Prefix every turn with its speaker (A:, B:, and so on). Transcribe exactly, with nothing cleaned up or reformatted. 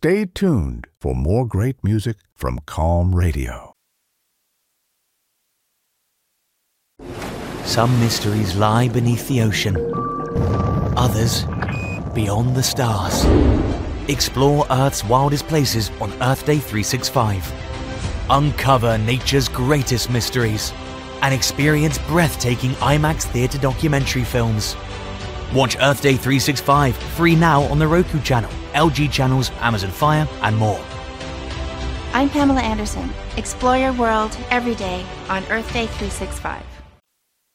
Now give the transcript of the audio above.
A: Stay tuned for more great music from Calm Radio.
B: Some mysteries lie beneath the ocean. Others, beyond the stars. Explore Earth's wildest places on Earth Day three sixty-five. Uncover nature's greatest mysteries and experience breathtaking IMAX theatre documentary films. Watch Earth Day three sixty-five free now on the Roku channel, L G channels, Amazon Fire, and more.
C: I'm Pamela Anderson. Explore your world every day on Earth Day three sixty-five.